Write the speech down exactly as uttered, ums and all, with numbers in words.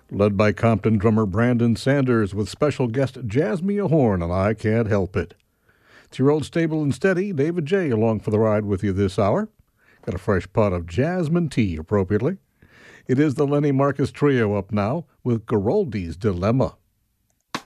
led by Compton drummer Brandon Sanders with special guest Jasmine Horn and I Can't Help It. It's your old stable and steady, David J. along for the ride with you this hour. Got a fresh pot of jasmine tea, appropriately. It is the Lenny Marcus Trio up now with Garoldi's Dilemma.